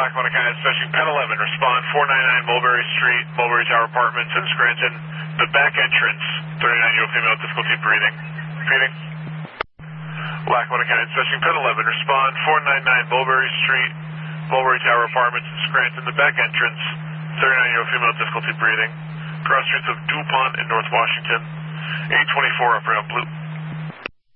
Lackawanna County, especially Pen 11, respond 499 Mulberry Street, Mulberry Tower Apartments in Scranton, the back entrance, 39-year-old female, difficulty breathing. Repeating. Lackawanna County, especially Pen 11, respond 499 Mulberry Street, Mulberry Tower Apartments in Scranton, the back entrance, 39-year-old female, difficulty breathing. Cross streets of DuPont in North Washington, 824 Upper Elm Blue.